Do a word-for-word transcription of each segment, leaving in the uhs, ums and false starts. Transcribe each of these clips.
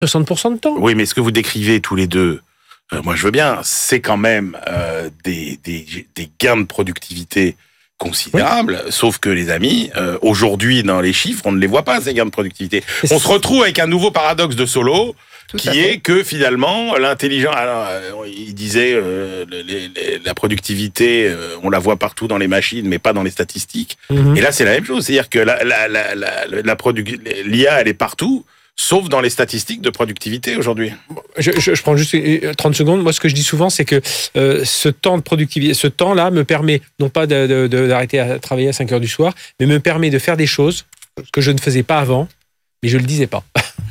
soixante pour cent de temps. Oui, mais ce que vous décrivez tous les deux, euh, moi je veux bien, c'est quand même euh, des, des, des gains de productivité considérables, oui. Sauf que les amis, euh, aujourd'hui dans les chiffres, on ne les voit pas ces gains de productivité. On se retrouve avec un nouveau paradoxe de Solow, Tout qui est que finalement l'intelligence, alors il disait euh, les, les, la productivité, euh, on la voit partout dans les machines, mais pas dans les statistiques. Mm-hmm. Et là c'est la même chose, c'est-à-dire que la, la, la, la, la produ- l'I A elle est partout. Sauf dans les statistiques de productivité aujourd'hui. Je, je, je prends juste trente secondes. Moi, ce que je dis souvent, c'est que euh, ce temps de productivité, ce temps-là me permet, non pas de, de, de, d'arrêter à travailler à cinq heures du soir, mais me permet de faire des choses que je ne faisais pas avant, mais je ne le disais pas.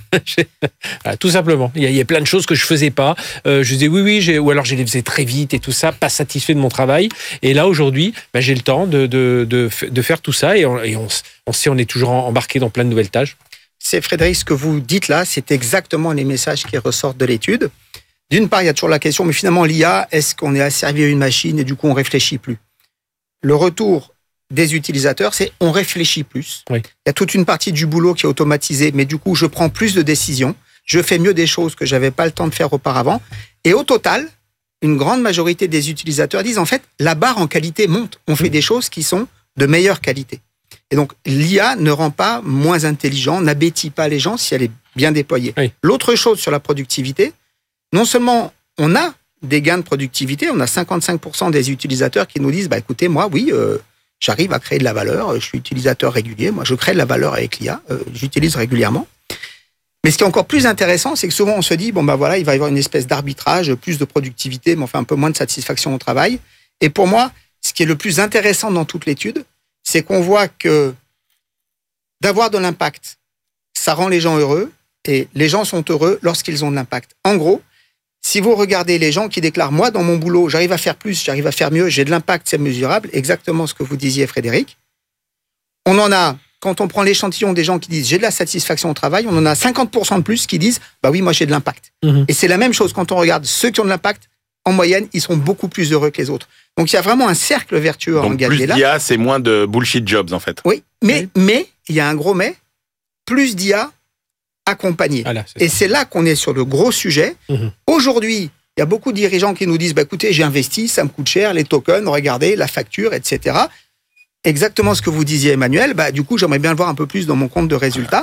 Voilà, tout simplement. Il y, a, il y a plein de choses que je ne faisais pas. Euh, je disais oui, oui, j'ai, ou alors je les faisais très vite et tout ça, pas satisfait de mon travail. Et là, aujourd'hui, bah, j'ai le temps de, de, de, de faire tout ça et on, et on, on sait, on est toujours embarqué dans plein de nouvelles tâches. C'est Frédéric, ce que vous dites là, c'est exactement les messages qui ressortent de l'étude. D'une part, il y a toujours la question, mais finalement, l'I A, est-ce qu'on est asservi à une machine et du coup, on réfléchit plus? Le retour des utilisateurs, c'est on réfléchit plus. Oui. Il y a toute une partie du boulot qui est automatisée, mais du coup, je prends plus de décisions, je fais mieux des choses que j'avais pas le temps de faire auparavant. Et au total, une grande majorité des utilisateurs disent, en fait, la barre en qualité monte. On fait mmh. des choses qui sont de meilleure qualité. Et donc, l'I A ne rend pas moins intelligent, n'abétit pas les gens si elle est bien déployée. Oui. L'autre chose sur la productivité, non seulement on a des gains de productivité, on a cinquante-cinq pour cent des utilisateurs qui nous disent, bah écoutez, moi, oui, euh, j'arrive à créer de la valeur, je suis utilisateur régulier, moi je crée de la valeur avec l'I A, euh, j'utilise régulièrement. Mais ce qui est encore plus intéressant, c'est que souvent on se dit, bon bah voilà, il va y avoir une espèce d'arbitrage, plus de productivité, mais enfin un peu moins de satisfaction au travail. Et pour moi, ce qui est le plus intéressant dans toute l'étude, c'est qu'on voit que d'avoir de l'impact, ça rend les gens heureux, et les gens sont heureux lorsqu'ils ont de l'impact. En gros, si vous regardez les gens qui déclarent « moi, dans mon boulot, j'arrive à faire plus, j'arrive à faire mieux, j'ai de l'impact, c'est mesurable », exactement ce que vous disiez, Frédéric. On en a, quand on prend l'échantillon des gens qui disent « j'ai de la satisfaction au travail », on en a cinquante pour cent de plus qui disent « bah oui, moi j'ai de l'impact mmh. ». Et c'est la même chose quand on regarde ceux qui ont de l'impact, en moyenne, ils sont beaucoup plus heureux que les autres. Donc, il y a vraiment un cercle vertueux à engager là. Donc, plus d'I A, c'est moins de bullshit jobs, en fait. Oui, mais, oui. mais il y a un gros mais, plus d'I A accompagné. Ah là, c'est Et ça. C'est là qu'on est sur de gros sujets. Mmh. Aujourd'hui, il y a beaucoup de dirigeants qui nous disent, bah, écoutez, j'ai investi, ça me coûte cher, les tokens, regardez, la facture, et cetera. Exactement ce que vous disiez, Emmanuel. Bah, du coup, j'aimerais bien le voir un peu plus dans mon compte de résultats.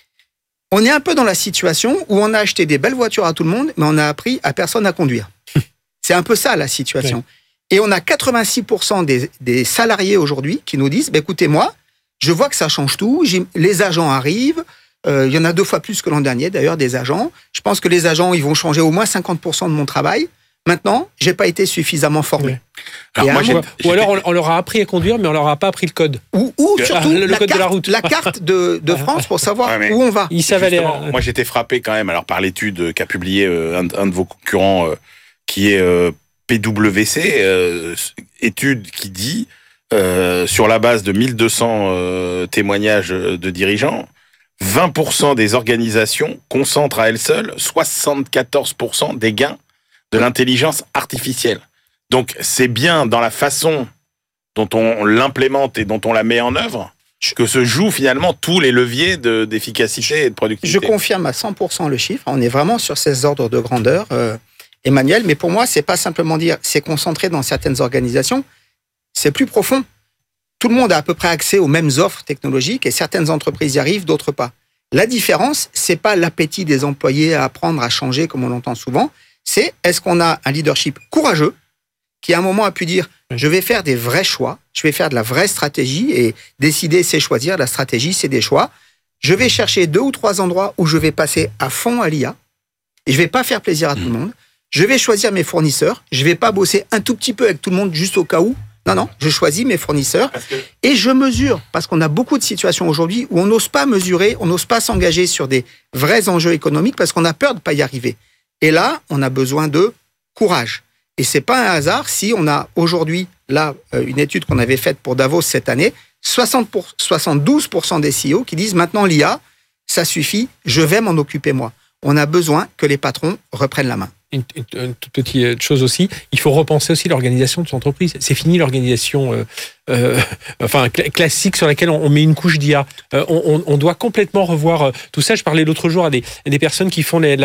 On est un peu dans la situation où on a acheté des belles voitures à tout le monde, mais on a appris à personne à conduire. C'est un peu ça, la situation. Oui. Et on a quatre-vingt-six pour cent des, des salariés aujourd'hui qui nous disent, bah, écoutez, moi, je vois que ça change tout, j'ai, les agents arrivent, euh, il y en a deux fois plus que l'an dernier, d'ailleurs, des agents. Je pense que les agents, ils vont changer au moins cinquante pour cent de mon travail. Maintenant, j'ai pas été suffisamment formé. Oui. Alors moi, j'ai, ou j'ai alors, on, on leur a appris à conduire, mais on leur a pas appris le code. Ou, ou surtout, ah, le, le la, code carte, de la, route. la carte de, de France pour savoir ouais, où on va. Ils savent aller. Moi, j'étais frappé quand même, alors par l'étude qu'a publiée euh, un, un de vos concurrents, euh, qui est euh, P W C, euh, étude qui dit, euh, sur la base de mille deux cents euh, témoignages de dirigeants, vingt pour cent des organisations concentrent à elles seules soixante-quatorze pour cent des gains de l'intelligence artificielle. Donc, c'est bien dans la façon dont on l'implémente et dont on la met en œuvre que se jouent finalement tous les leviers de, d'efficacité et de productivité. Je confirme à cent pour cent le chiffre. On est vraiment sur ces ordres de grandeur, euh, Emmanuel. Mais pour moi, c'est pas simplement dire c'est concentré dans certaines organisations. C'est plus profond. Tout le monde a à peu près accès aux mêmes offres technologiques et certaines entreprises y arrivent, d'autres pas. La différence, c'est pas l'appétit des employés à apprendre, à changer, comme on l'entend souvent. C'est est-ce qu'on a un leadership courageux qui à un moment a pu dire je vais faire des vrais choix, je vais faire de la vraie stratégie et décider c'est choisir, la stratégie c'est des choix. Je vais chercher deux ou trois endroits où je vais passer à fond à l'I A et je vais pas faire plaisir à tout le monde. Je vais choisir mes fournisseurs, je vais pas bosser un tout petit peu avec tout le monde juste au cas où. Non, non, je choisis mes fournisseurs et je mesure, parce qu'on a beaucoup de situations aujourd'hui où on n'ose pas mesurer, on n'ose pas s'engager sur des vrais enjeux économiques parce qu'on a peur de pas y arriver. Et là, on a besoin de courage. Et c'est pas un hasard si on a aujourd'hui, là, une étude qu'on avait faite pour Davos cette année, soixante pour, soixante-douze pour cent des C E O qui disent maintenant l'I A, ça suffit, je vais m'en occuper moi. On a besoin que les patrons reprennent la main. une, une, une toute petite chose aussi, il faut repenser aussi l'organisation de son entreprise. C'est fini l'organisation euh, euh, enfin, cl- classique sur laquelle on, on met une couche d'I A. Euh, on, on, on doit complètement revoir euh, tout ça. Je parlais l'autre jour à des, à des personnes qui font les, la